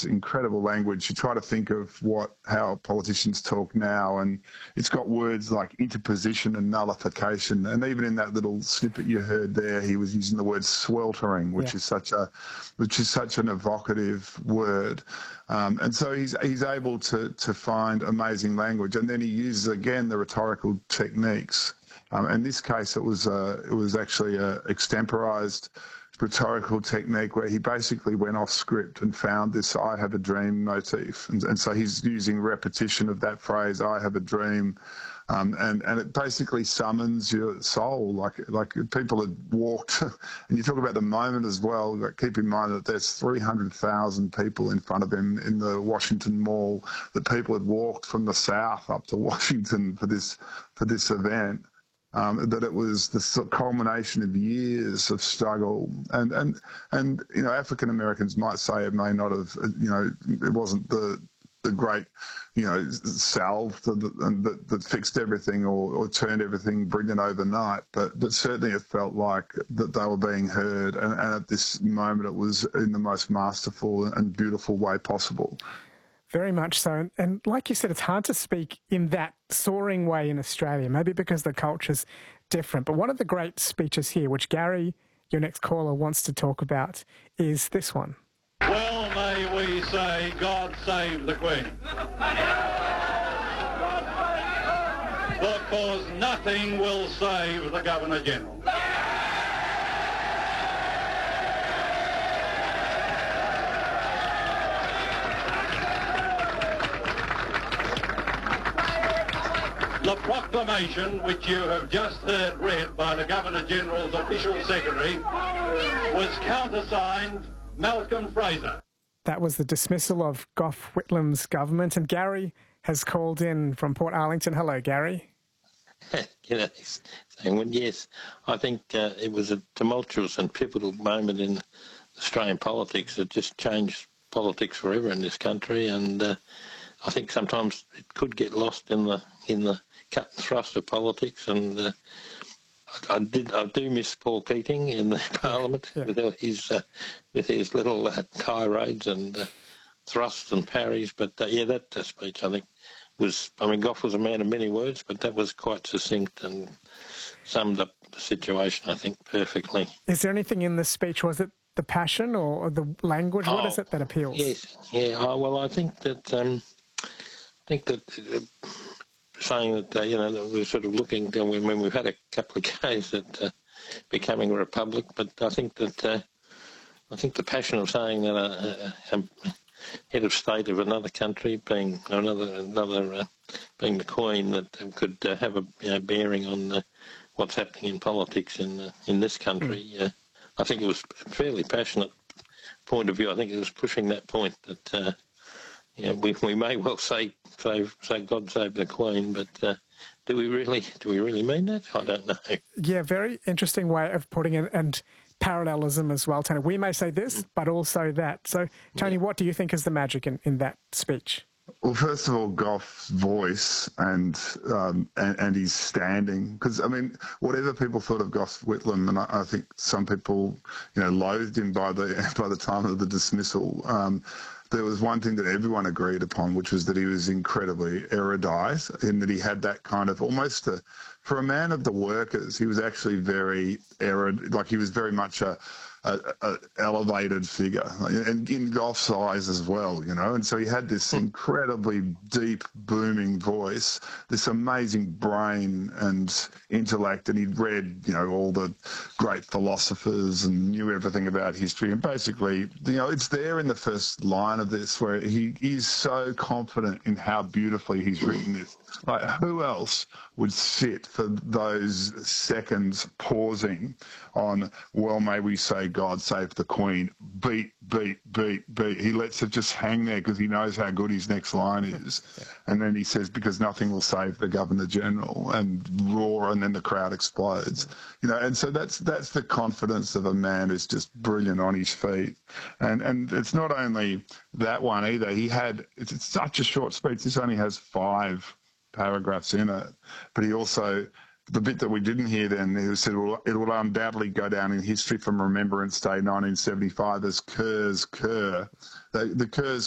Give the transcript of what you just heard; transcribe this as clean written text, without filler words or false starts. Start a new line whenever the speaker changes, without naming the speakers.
this incredible language. You try to think of how politicians talk now, and it's got words like interposition and nullification. And even in that little snippet you heard there, he was using the word sweltering, which is such an evocative word. And so he's able to find amazing language, and then he uses again the rhetorical techniques. In this case, it was actually a extemporized rhetorical technique where he basically went off script and found this "I have a dream" motif, and so he's using repetition of that phrase "I have a dream," and it basically summons your soul. Like people had walked, and you talk about the moment as well. But keep in mind that there's 300,000 people in front of him in the Washington Mall. That people had walked from the south up to Washington for this event. That it was the culmination of years of struggle, and African Americans might say it may not have, it wasn't the great, salve that fixed everything or turned everything brilliant overnight, but certainly it felt like that they were being heard, and at this moment it was in the most masterful and beautiful way possible.
Very much so. And like you said, it's hard to speak in that soaring way in Australia, maybe because the culture's different. But one of the great speeches here, which Gary, your next caller, wants to talk about, is this one.
Well, may we say, God save the Queen. Because nothing will save the Governor-General. The proclamation which you have just heard read by the Governor-General's official secretary was countersigned Malcolm Fraser.
That was the dismissal of Gough Whitlam's government, and Gary has called in from Port Arlington. Hello, Gary.
Yes, I think it was a tumultuous and pivotal moment in Australian politics that just changed politics forever in this country, and I think sometimes it could get lost in the cut and thrust of politics, and I do miss Paul Keating in the Parliament with his little tirades and thrusts and parries. But that speech I think Gough was a man of many words, but that was quite succinct and summed up the situation, I think, perfectly.
Is there anything in the speech? Was it the passion or the language? What is it that appeals?
Yes, yeah. Well, I think that saying that that we're sort of looking when we've had a couple of goes at becoming a republic, but I think that the passion of saying that a head of state of another country, being being the Queen, that could have a bearing on what's happening in politics in this country. I think it was a fairly passionate point of view. I think it was pushing that point that we may well say God save the Queen, but do we really mean that? I don't know.
Yeah, very interesting way of putting it, and parallelism as well, Tony. We may say this, but also that. So, Tony, what do you think is the magic in that speech?
Well, first of all, Gough's voice and his standing, because whatever people thought of Gough Whitlam, and I think some people, loathed him by the time of the dismissal. There was one thing that everyone agreed upon, which was that he was incredibly erudite, in that he had that kind of almost for a man of the workers, he was actually very erudite, like he was very much a elevated figure, and in Gough's eyes as well, and so he had this incredibly deep, booming voice, this amazing brain and intellect, and he'd read, all the great philosophers and knew everything about history, and basically, it's there in the first line of this where he is so confident in how beautifully he's written this. Like, who else would sit for those seconds pausing on, well, may we say God save the Queen, beat, beat, beat, beat. He lets it just hang there because he knows how good his next line is. And then he says, because nothing will save the Governor-General, and roar, and then the crowd explodes. And so that's the confidence of a man who's just brilliant on his feet. And it's not only that one either. It's such a short speech. This only has 5 paragraphs in it, but he also, the bit that we didn't hear then, he said, well, it will undoubtedly go down in history from Remembrance Day 1975 as Kerr's Kerr. The Kerr's